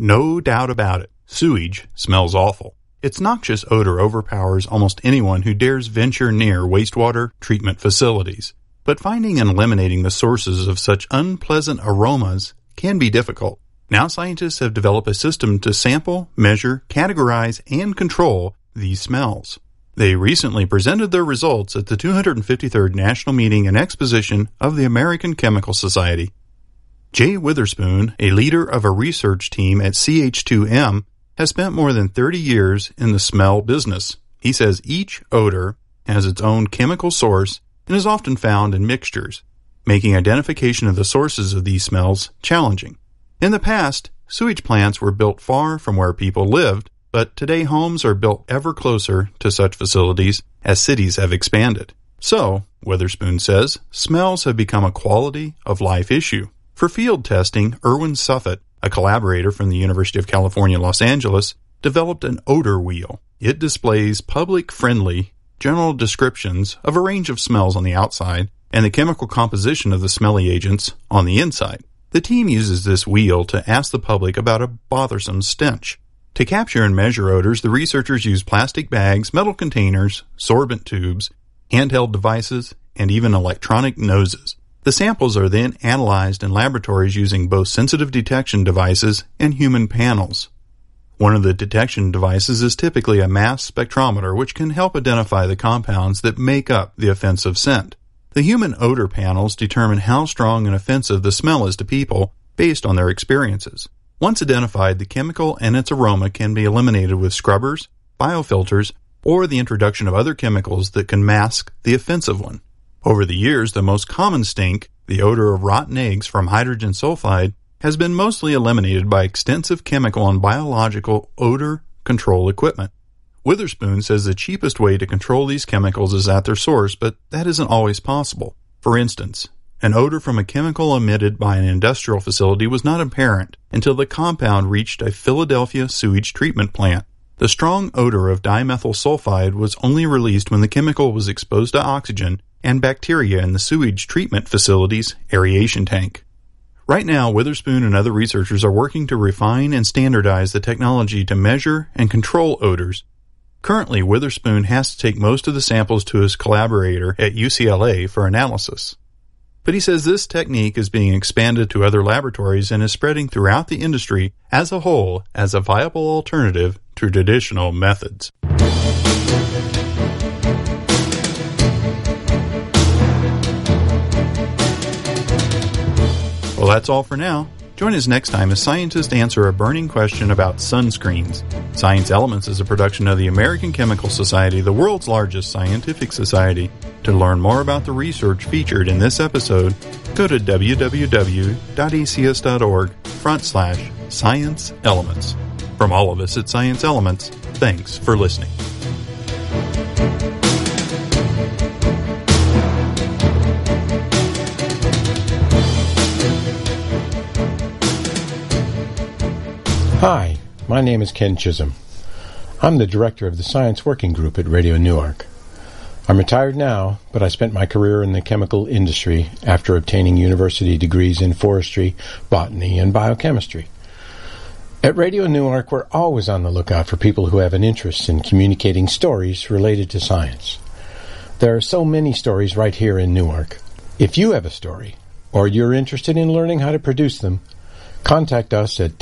No doubt about it, sewage smells awful. Its noxious odor overpowers almost anyone who dares venture near wastewater treatment facilities. But finding and eliminating the sources of such unpleasant aromas can be difficult. Now scientists have developed a system to sample, measure, categorize, and control these smells. They recently presented their results at the 253rd National Meeting and Exposition of the American Chemical Society. Jay Witherspoon, a leader of a research team at CH2M, has spent more than 30 years in the smell business. He says each odor has its own chemical source and is often found in mixtures, making identification of the sources of these smells challenging. In the past, sewage plants were built far from where people lived, but today homes are built ever closer to such facilities as cities have expanded. So, Witherspoon says, smells have become a quality of life issue. For field testing, Erwin Suffet, a collaborator from the University of California, Los Angeles, developed an odor wheel. It displays public-friendly general descriptions of a range of smells on the outside and the chemical composition of the smelly agents on the inside. The team uses this wheel to ask the public about a bothersome stench. To capture and measure odors, the researchers use plastic bags, metal containers, sorbent tubes, handheld devices, and even electronic noses. The samples are then analyzed in laboratories using both sensitive detection devices and human panels. One of the detection devices is typically a mass spectrometer, which can help identify the compounds that make up the offensive scent. The human odor panels determine how strong and offensive the smell is to people based on their experiences. Once identified, the chemical and its aroma can be eliminated with scrubbers, biofilters, or the introduction of other chemicals that can mask the offensive one. Over the years, the most common stink, the odor of rotten eggs from hydrogen sulfide, has been mostly eliminated by extensive chemical and biological odor control equipment. Witherspoon says the cheapest way to control these chemicals is at their source, but that isn't always possible. For instance, an odor from a chemical emitted by an industrial facility was not apparent until the compound reached a Philadelphia sewage treatment plant. The strong odor of dimethyl sulfide was only released when the chemical was exposed to oxygen and bacteria in the sewage treatment facility's aeration tank. Right now, Witherspoon and other researchers are working to refine and standardize the technology to measure and control odors. Currently, Witherspoon has to take most of the samples to his collaborator at UCLA for analysis. But he says this technique is being expanded to other laboratories and is spreading throughout the industry as a whole as a viable alternative to traditional methods. Well, that's all for now. Join us next time as scientists answer a burning question about sunscreens. Science Elements is a production of the American Chemical Society, the world's largest scientific society. To learn more about the research featured in this episode, go to www.acs.org/Science Elements. From all of us at Science Elements, thanks for listening. Hi, my name is Ken Chisholm. I'm the director of the Science Working Group at Radio Newark. I'm retired now, but I spent my career in the chemical industry after obtaining university degrees in forestry, botany, and biochemistry. At Radio Newark, we're always on the lookout for people who have an interest in communicating stories related to science. There are so many stories right here in Newark. If you have a story, or you're interested in learning how to produce them, contact us at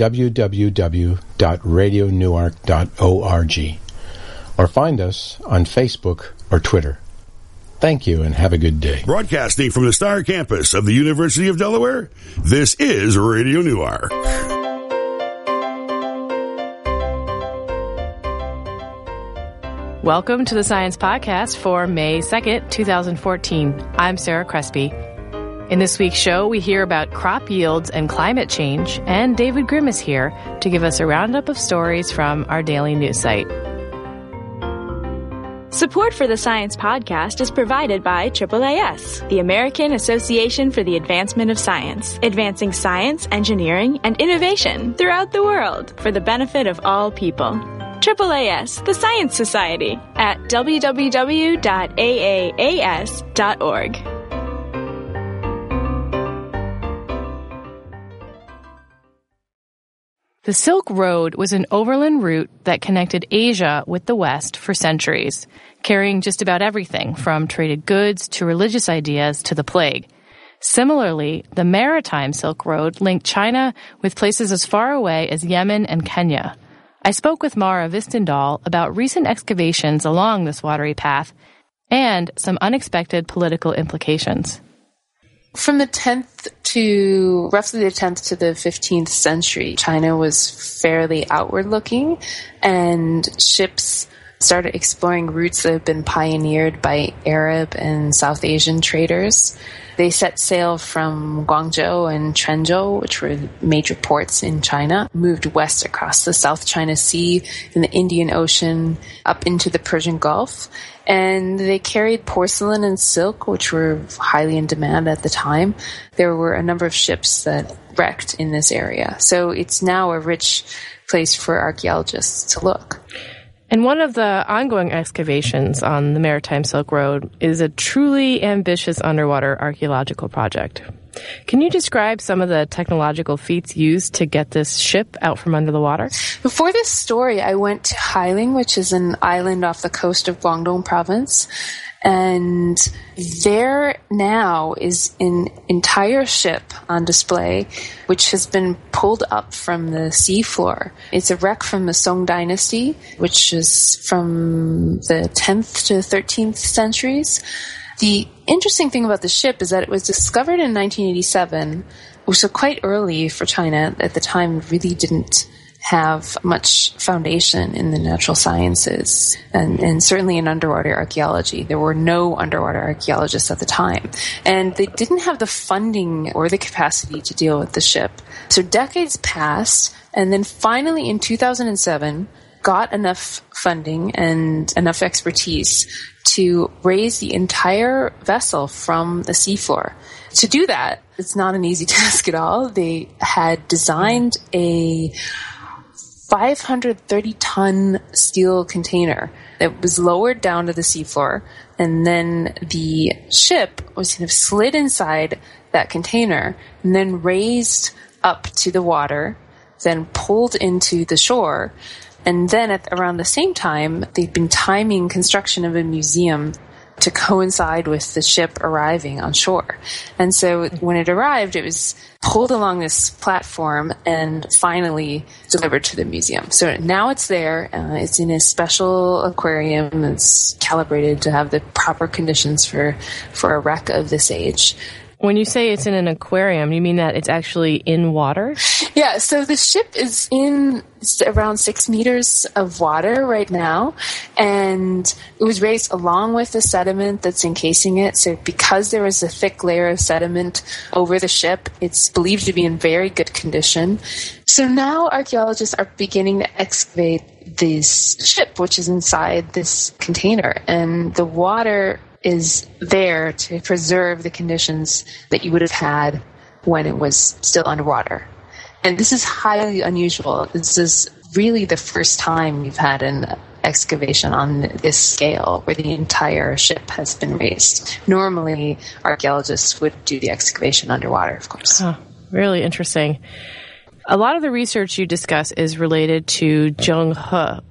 www.radionewark.org or find us on Facebook or Twitter. Thank you and have a good day. Broadcasting from the Star Campus of the University of Delaware, this is Radio Newark. Welcome to the Science Podcast for May 2nd, 2014. I'm Sarah Crespi. In this week's show, we hear about crop yields and climate change, and David Grimm is here to give us a roundup of stories from our daily news site. Support for the Science Podcast is provided by AAAS, the American Association for the Advancement of Science, advancing science, engineering, and innovation throughout the world for the benefit of all people. AAAS, the Science Society, at www.aaas.org. The Silk Road was an overland route that connected Asia with the West for centuries, carrying just about everything from traded goods to religious ideas to the plague. Similarly, the Maritime Silk Road linked China with places as far away as Yemen and Kenya. I spoke with Mara Vistendal about recent excavations along this watery path and some unexpected political implications. From the 10th to roughly the 10th to the 15th century, China was fairly outward-looking, and ships started exploring routes that had been pioneered by Arab and South Asian traders. They set sail from Guangzhou and Quanzhou, which were major ports in China, moved west across the South China Sea and the Indian Ocean up into the Persian Gulf. And they carried porcelain and silk, which were highly in demand at the time. There were a number of ships that wrecked in this area. So it's now a rich place for archaeologists to look. And one of the ongoing excavations on the Maritime Silk Road is a truly ambitious underwater archaeological project. Can you describe some of the technological feats used to get this ship out from under the water? Before this story, I went to Hailing, which is an island off the coast of Guangdong province. And there now is an entire ship on display, which has been pulled up from the seafloor. It's a wreck from the Song Dynasty, which is from the 10th to 13th centuries. The interesting thing about the ship is that it was discovered in 1987, which was quite early for China. At the time, really didn't have much foundation in the natural sciences and certainly in underwater archaeology. There were no underwater archaeologists at the time. And they didn't have the funding or the capacity to deal with the ship. So decades passed, and then finally in 2007, got enough funding and enough expertise to raise the entire vessel from the seafloor. To do that, it's not an easy task at all. They had designed a 530-ton steel container that was lowered down to the seafloor, and then the ship was kind of slid inside that container and then raised up to the water, then pulled into the shore. And then at around the same time, they'd been timing construction of a museum to coincide with the ship arriving on shore. And so when it arrived, it was pulled along this platform and finally delivered to the museum. So now it's there. It's in a special aquarium that's calibrated to have the proper conditions for a wreck of this age. When you say it's in an aquarium, you mean that it's actually in water? Yeah, so the ship is in around 6 meters of water right now, and it was raised along with the sediment that's encasing it. So because there was a thick layer of sediment over the ship, it's believed to be in very good condition. So now archaeologists are beginning to excavate this ship, which is inside this container, and the water is there to preserve the conditions that you would have had when it was still underwater. And this is highly unusual. This is really the first time you've had an excavation on this scale where the entire ship has been raised. Normally, archaeologists would do the excavation underwater, of course. Oh, really interesting. A lot of the research you discuss is related to Zheng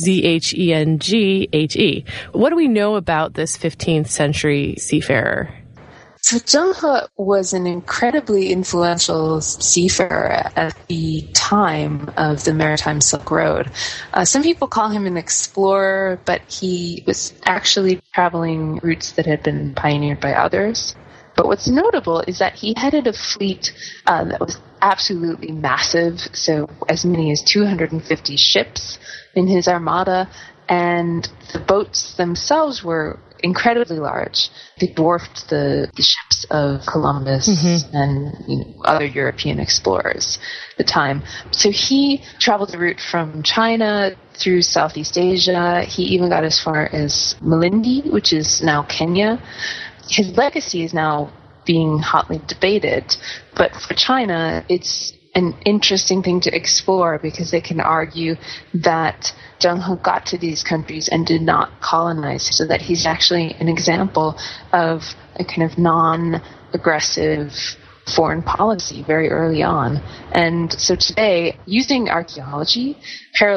He, Zhenghe. What do we know about this 15th century seafarer? So Zheng He was an incredibly influential seafarer at the time of the Maritime Silk Road. Some people call him an explorer, but he was actually traveling routes that had been pioneered by others. But what's notable is that he headed a fleet that was absolutely massive, so as many as 250 ships in his armada, and the boats themselves were incredibly large. They dwarfed the ships of Columbus and other European explorers at the time. So he traveled the route from China through Southeast Asia. He even got as far as Malindi, which is now Kenya. His legacy is now being hotly debated, but for China, it's an interesting thing to explore because they can argue that Zheng He got to these countries and did not colonize, so that he's actually an example of a kind of non-aggressive foreign policy very early on. And so today, using archaeology,